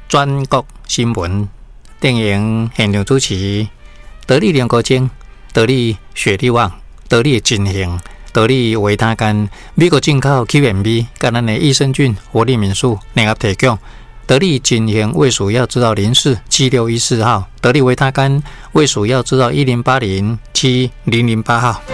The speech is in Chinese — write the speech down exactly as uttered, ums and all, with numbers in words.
全国新闻电影现场主持，得力联国精，得力雪力旺，得力金型，得力维他甘，美国进口 Q M B， 跟咱的益生菌、活力民宿联合提供。得力金型卫署要知道零四七六一四号，得力维他甘卫署要知道一零八零七零零八号。